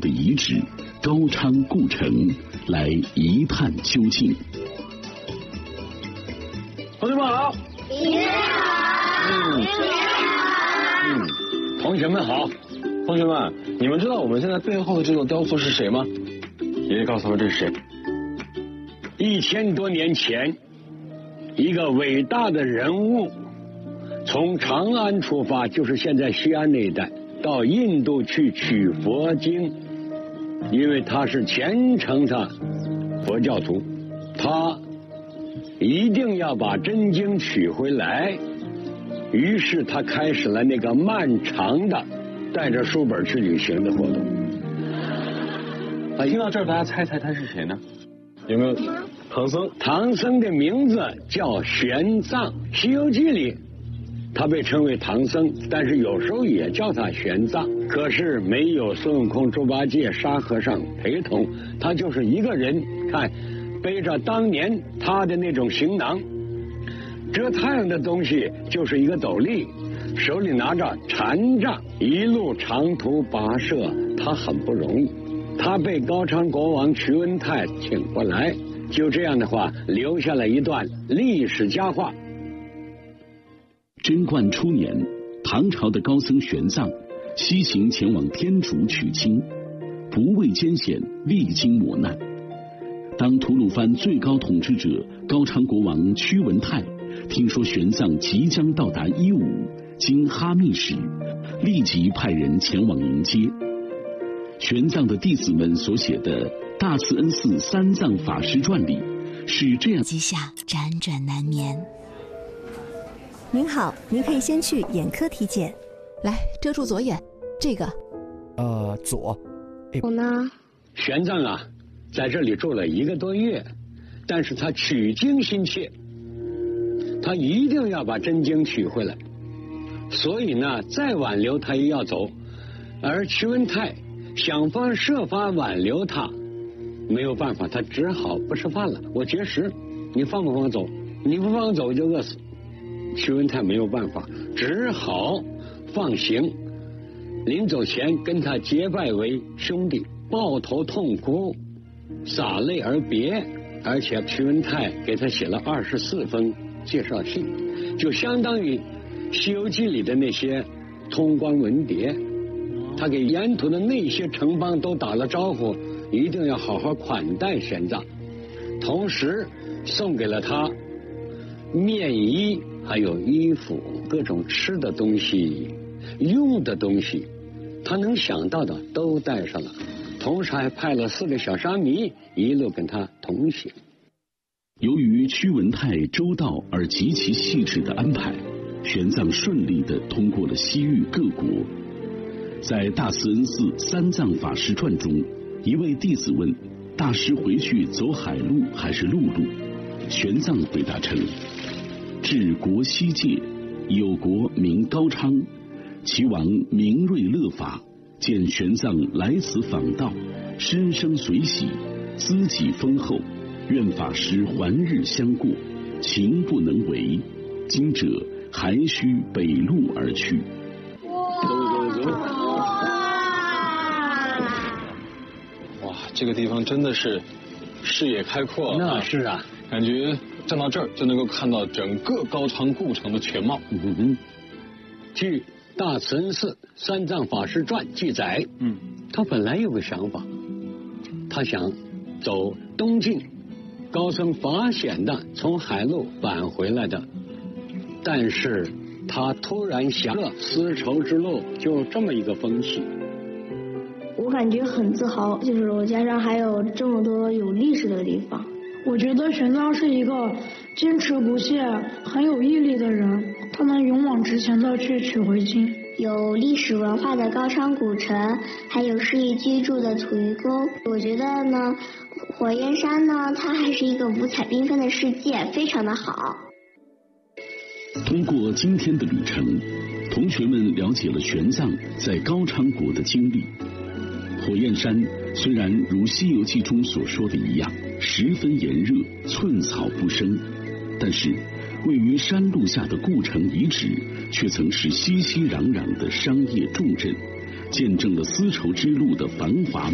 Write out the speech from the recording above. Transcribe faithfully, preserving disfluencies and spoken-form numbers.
的遗址高昌故城来一探究竟。 同学们好， 你们好， 嗯， 你们好， 嗯，同学们好，同学们，你们知道我们现在背后的这座雕塑是谁吗？爷爷告诉我这是谁？ 一千多年前，一个伟大的人物从长安出发，就是现在西安那一带，到印度去取佛经，因为他是虔诚的佛教徒，他一定要把真经取回来。于是他开始了那个漫长的带着书本去旅行的活动。 啊，听到这儿，大家猜猜他是谁呢？有没有？唐僧。 唐僧的名字叫玄奘，《西游记》里他被称为唐僧，但是有时候也叫他玄奘。可是没有孙悟空、猪八戒、沙和尚陪同，他就是一个人。看，背着当年他的那种行囊，遮太阳的东西就是一个斗笠，手里拿着禅杖，一路长途跋涉，他很不容易。他被高昌国王屈文泰请过来，就这样的话留下了一段历史佳话。 贞观初年，唐朝的高僧玄奘西行前往天竺取经，不畏艰险，历经磨难。当吐鲁番最高统治者高昌国王屈文泰听说玄奘即将到达伊吾经哈密时，立即派人前往迎接。玄奘的弟子们所写的《大慈恩寺三藏法师传》里是这样： 之下辗转难眠。 您好，您可以先去眼科体检。 来，遮住左眼，这个。 呃，左。 我呢？ 玄奘啊，在这里住了一个多月，但是他取经心切，他一定要把真经取回来，所以呢，再挽留他也要走。而屈文泰想方设法挽留他，没有办法，他只好不吃饭了。我绝食，你放不放我走？你不放我走就饿死。屈文泰没有办法，只好放行。临走前跟他结拜为兄弟，抱头痛哭，洒泪而别。而且屈文泰给他写了二十四封介绍信，就相当于《西游记》里的那些通关文牒。他给沿途的那些城邦都打了招呼，一定要好好款待玄奘，同时送给了他面衣，还有衣服，各种吃的东西、用的东西，他能想到的都带上了，同时还派了四个小沙弥一路跟他同行。 由于屈文泰周到而极其细致的安排，玄奘顺利地通过了西域各国。在大慈恩寺三藏法师传中，一位弟子问大师回去走海路还是陆路，玄奘回答称：至国西界，有国名高昌，其王明瑞乐法，见玄奘来此访道，身生随喜，资己丰厚，愿法师还日相过，情不能为，今者还需北路而去。 走走走！ 哇，这个地方真的是视野开阔了。 那是啊， 感觉站到这儿就能够看到整个高昌故城的全貌。 嗯哼，据《大慈恩寺三藏法师传》记载，嗯，他本来有个想法，他想走东晋高僧法显的从海路返回来的，但是他突然想了丝绸之路就这么一个风气。 我感觉很自豪，就是我家乡还有这么多有历史的地方。 我觉得玄奘是一个坚持不懈、很有毅力的人，他能勇往直前的去取回经。 有历史文化的高昌古城，还有适宜居住的土鱼沟。我觉得呢，火焰山呢，它还是一个五彩缤纷的世界，非常的好。 通过今天的旅程，同学们了解了玄奘在高昌国的经历。火焰山虽然如《西游记》中所说的一样十分炎热，寸草不生，但是位于山路下的故城遗址却曾是熙熙攘攘的商业重镇，见证了丝绸之路的繁华